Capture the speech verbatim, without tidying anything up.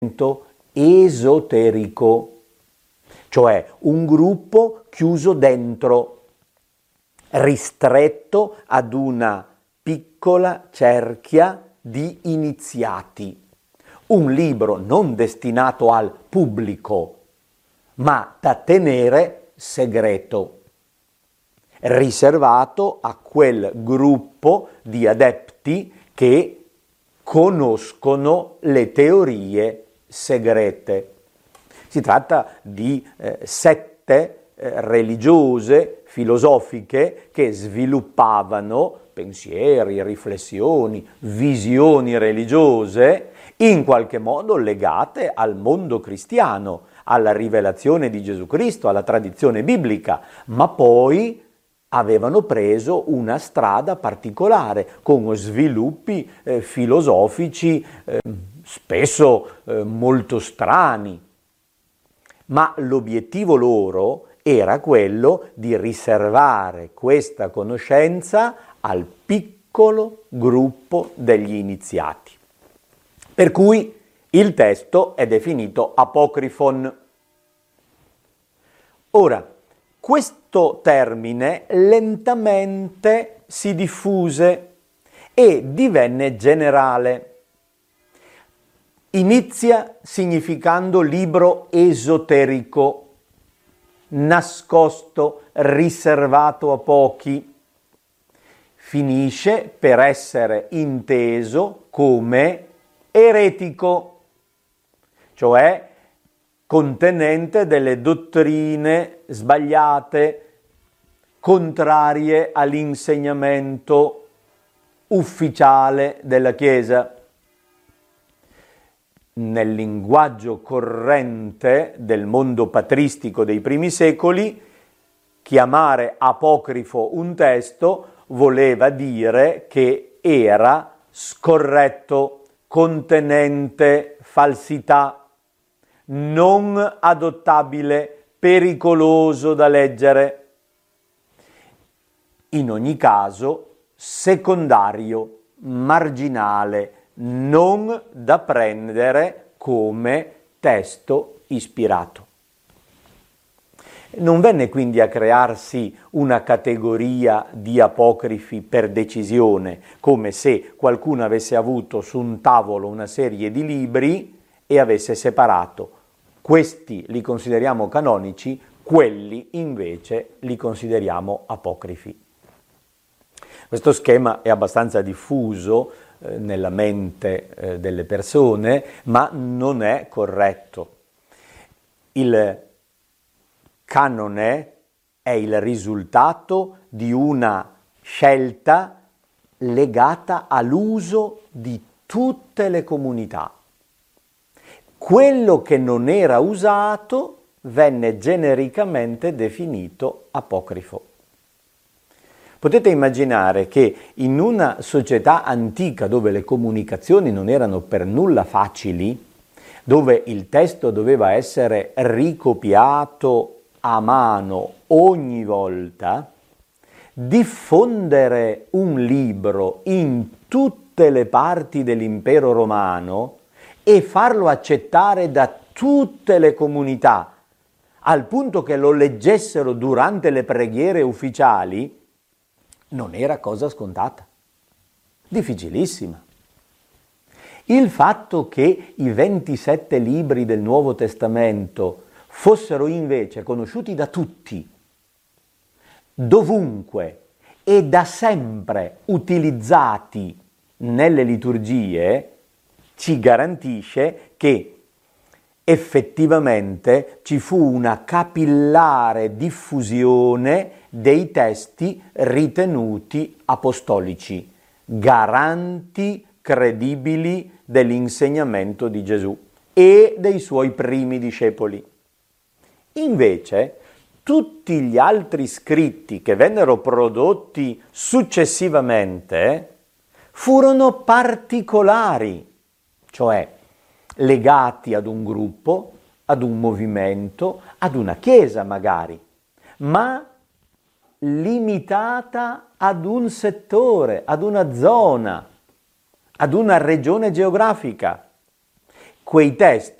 esoterico, cioè un gruppo chiuso dentro, ristretto ad una piccola cerchia di iniziati. Un libro non destinato al pubblico, ma da tenere segreto, riservato a quel gruppo di adepti che conoscono le teorie segrete. Si tratta di eh, sette eh, religiose, filosofiche, che sviluppavano pensieri, riflessioni, visioni religiose, in qualche modo legate al mondo cristiano, alla rivelazione di Gesù Cristo, alla tradizione biblica, ma poi avevano preso una strada particolare, con sviluppi eh, filosofici eh, spesso eh, molto strani. Ma l'obiettivo loro era quello di riservare questa conoscenza al piccolo gruppo degli iniziati. Per cui il testo è definito apocrifon. Ora, questo termine lentamente si diffuse e divenne generale. Inizia significando libro esoterico, nascosto, riservato a pochi. Finisce per essere inteso come eretico, cioè contenente delle dottrine sbagliate, contrarie all'insegnamento ufficiale della Chiesa. Nel linguaggio corrente del mondo patristico dei primi secoli, chiamare apocrifo un testo voleva dire che era scorretto, contenente falsità, non adottabile, pericoloso da leggere. In ogni caso, secondario, marginale, non da prendere come testo ispirato. Non venne quindi a crearsi una categoria di apocrifi per decisione, come se qualcuno avesse avuto su un tavolo una serie di libri e avesse separato: questi li consideriamo canonici, quelli invece li consideriamo apocrifi. Questo schema è abbastanza diffuso eh, nella mente eh, delle persone, ma non è corretto. Il canone è il risultato di una scelta legata all'uso di tutte le comunità. Quello che non era usato venne genericamente definito apocrifo. Potete immaginare che in una società antica dove le comunicazioni non erano per nulla facili, dove il testo doveva essere ricopiato a mano ogni volta, diffondere un libro in tutte le parti dell'impero romano e farlo accettare da tutte le comunità, al punto che lo leggessero durante le preghiere ufficiali, non era cosa scontata, difficilissima. Il fatto che i ventisette libri del Nuovo Testamento fossero invece conosciuti da tutti, dovunque e da sempre utilizzati nelle liturgie, ci garantisce che effettivamente ci fu una capillare diffusione dei testi ritenuti apostolici, garanti credibili dell'insegnamento di Gesù e dei suoi primi discepoli. Invece, tutti gli altri scritti che vennero prodotti successivamente furono particolari, cioè legati ad un gruppo, ad un movimento, ad una chiesa magari, ma limitata ad un settore, ad una zona, ad una regione geografica. Quei testi